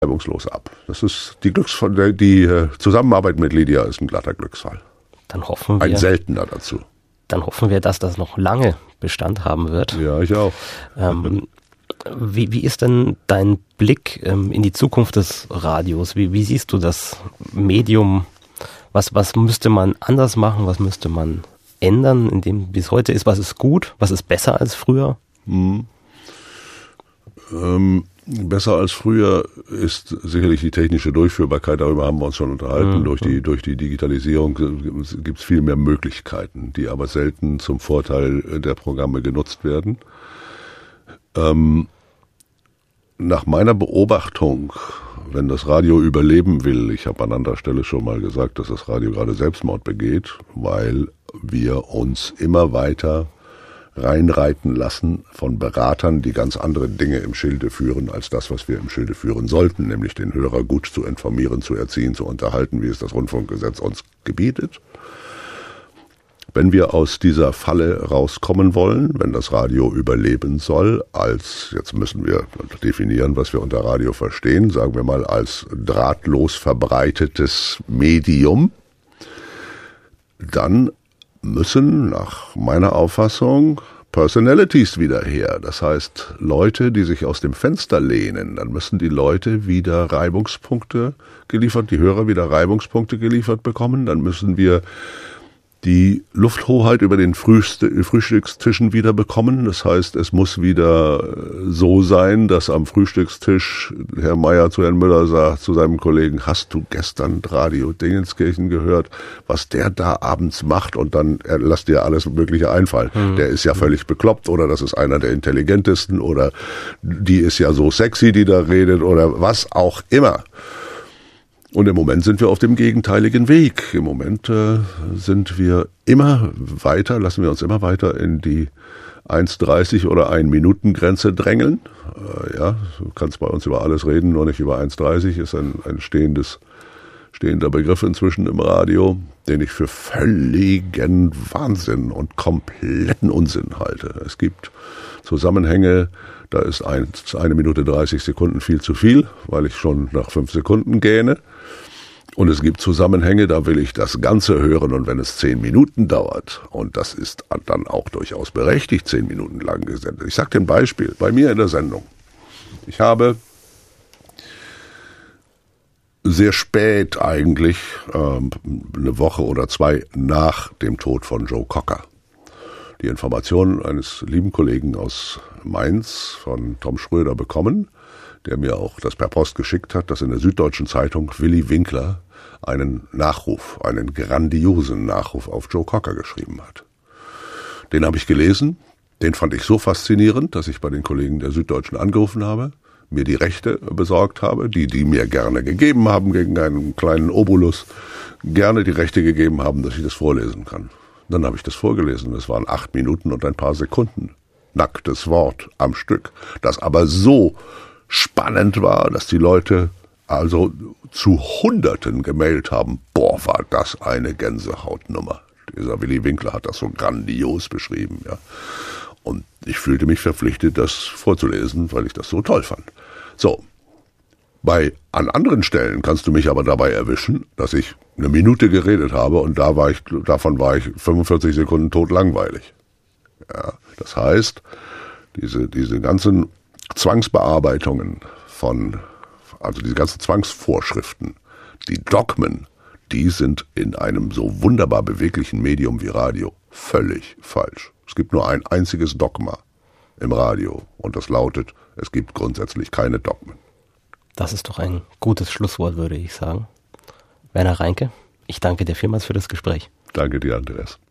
reibungslos ab. Das ist die Zusammenarbeit mit Lydia ist ein glatter Glücksfall. Dann hoffen wir. Ein seltener dazu. Dann hoffen wir, dass das noch lange Bestand haben wird. Ja, ich auch. Wie ist denn dein Blick in die Zukunft des Radios? Wie siehst du das Medium? Was müsste man anders machen? Was müsste man ändern, in dem wie es heute ist? Was ist gut? Was ist besser als früher? Besser als früher ist sicherlich die technische Durchführbarkeit, darüber haben wir uns schon unterhalten. Durch die Digitalisierung gibt es viel mehr Möglichkeiten, die aber selten zum Vorteil der Programme genutzt werden. Nach meiner Beobachtung, wenn das Radio überleben will, ich habe an anderer Stelle schon mal gesagt, dass das Radio gerade Selbstmord begeht, weil wir uns immer weiter reinreiten lassen von Beratern, die ganz andere Dinge im Schilde führen, als das, was wir im Schilde führen sollten, nämlich den Hörer gut zu informieren, zu erziehen, zu unterhalten, wie es das Rundfunkgesetz uns gebietet. Wenn wir aus dieser Falle rauskommen wollen, wenn das Radio überleben soll, jetzt müssen wir definieren, was wir unter Radio verstehen, sagen wir mal als drahtlos verbreitetes Medium, dann müssen nach meiner Auffassung Personalities wieder her. Das heißt, Leute, die sich aus dem Fenster lehnen, dann müssen die Leute wieder Reibungspunkte geliefert, die Hörer wieder Reibungspunkte geliefert bekommen, dann müssen wir die Lufthoheit über den Frühstückstischen wieder bekommen. Das heißt, es muss wieder so sein, dass am Frühstückstisch Herr Meier zu Herrn Müller sagt, zu seinem Kollegen, hast du gestern Radio Dingenskirchen gehört, was der da abends macht? Und dann lass dir alles Mögliche einfallen. Der ist ja völlig bekloppt oder das ist einer der intelligentesten oder die ist ja so sexy, die da redet oder was auch immer. Und im Moment sind wir auf dem gegenteiligen Weg. Im Moment sind wir lassen wir uns immer weiter in die 1,30 oder 1-Minuten-Grenze drängeln. Du kannst bei uns über alles reden, nur nicht über 1,30, ist ein stehender Begriff inzwischen im Radio, den ich für völligen Wahnsinn und kompletten Unsinn halte. Es gibt Zusammenhänge, da ist 1 Minute 30 Sekunden viel zu viel, weil ich schon nach 5 Sekunden gähne. Und es gibt Zusammenhänge, da will ich das Ganze hören und wenn es 10 Minuten dauert, und das ist dann auch durchaus berechtigt, 10 Minuten lang gesendet. Ich sage dir ein Beispiel, bei mir in der Sendung. Ich habe sehr spät eigentlich, eine Woche oder 2 nach dem Tod von Joe Cocker, die Information eines lieben Kollegen aus Mainz von Tom Schröder bekommen, der mir auch das per Post geschickt hat, dass in der Süddeutschen Zeitung Willy Winkler einen grandiosen Nachruf auf Joe Cocker geschrieben hat. Den habe ich gelesen, den fand ich so faszinierend, dass ich bei den Kollegen der Süddeutschen angerufen habe, mir die Rechte besorgt habe, die mir gerne gegeben haben gegen einen kleinen Obolus, gerne die Rechte gegeben haben, dass ich das vorlesen kann. Dann habe ich das vorgelesen, es waren 8 Minuten und ein paar Sekunden. Nacktes Wort am Stück, das aber so spannend war, dass die Leute also zu Hunderten gemailt haben, boah, war das eine Gänsehautnummer. Dieser Willy Winkler hat das so grandios beschrieben, ja. Und ich fühlte mich verpflichtet, das vorzulesen, weil ich das so toll fand. So, an anderen Stellen kannst du mich aber dabei erwischen, dass ich 1 Minute geredet habe und davon war ich 45 Sekunden totlangweilig. Ja, das heißt, diese ganzen Zwangsbearbeitungen also diese ganzen Zwangsvorschriften, die Dogmen, die sind in einem so wunderbar beweglichen Medium wie Radio völlig falsch. Es gibt nur ein einziges Dogma im Radio und das lautet, es gibt grundsätzlich keine Dogmen. Das ist doch ein gutes Schlusswort, würde ich sagen. Werner Reinke, ich danke dir vielmals für das Gespräch. Danke dir, Andreas.